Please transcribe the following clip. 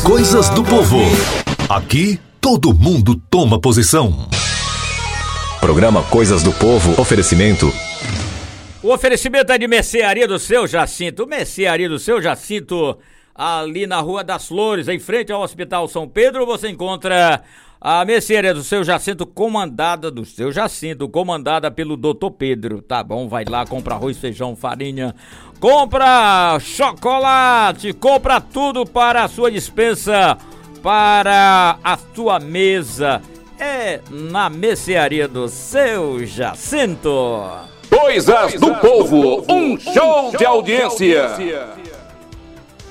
Coisas do Povo. Aqui, todo mundo toma posição. Programa Coisas do Povo, oferecimento. O oferecimento é de Mercearia do Seu Jacinto. Mercearia do Seu Jacinto, ali na Rua das Flores, em frente ao Hospital São Pedro, você encontra a Mercearia do Seu Jacinto, comandada pelo Dr. Pedro, tá bom? Vai lá, compra arroz, feijão, farinha, compra chocolate, compra tudo para a sua despensa, para a sua mesa. É na Mercearia do Seu Jacinto. Coisas do Povo, um show de audiência.